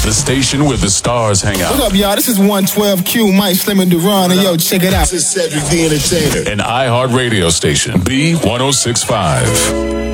the station where the stars hang out. What up, y'all? This is 112Q, Mike Slim and Duran, and yo, check it out. This is Cedric the Entertainer. An iHeart radio station, B1065.